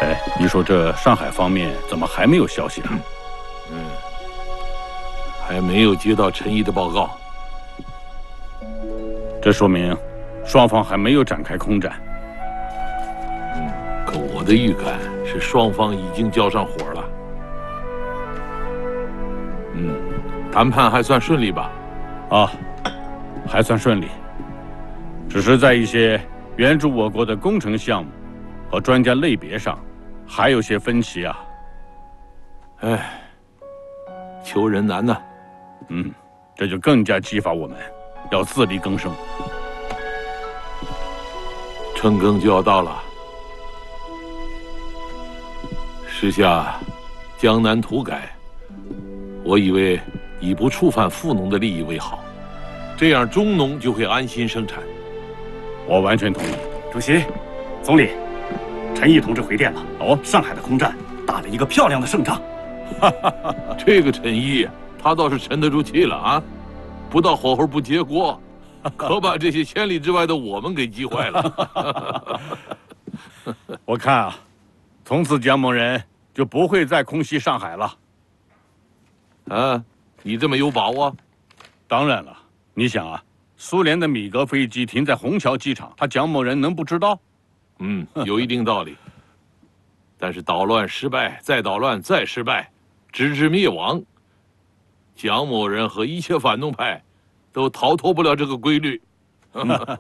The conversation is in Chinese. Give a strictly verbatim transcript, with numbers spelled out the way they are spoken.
哎，你说这上海方面怎么还没有消息啊？ 嗯，还没有接到陈毅的报告。 这说明双方还没有展开空战。 嗯，可我的预感是双方已经交上火了。嗯，谈判还算顺利吧？ 啊，还算顺利，只是在一些援助我国的工程项目和专家类别上，还有些分歧啊。 唉，求人难呐。 嗯，这就更加激发我们要自力更生。 春耕就要到了，时下江南土改，我以为以不触犯富农的利益为好，这样中农就会安心生产。 我完全同意。 主席、总理，陈毅同志回电了。哦，上海的空战打了一个漂亮的胜仗。 这个陈毅，他倒是沉得住气了啊，不到火候不接锅，可把这些千里之外的我们给急坏了。 我看啊，从此蒋某人就不会再空袭上海了。 啊，你这么有把握？ 当然了，你想啊，苏联的米格飞机停在虹桥机场，他蒋某人能不知道？ 嗯，有一定道理。但是捣乱失败，再捣乱，再失败，直至灭亡，蒋某人和一切反动派都逃脱不了这个规律。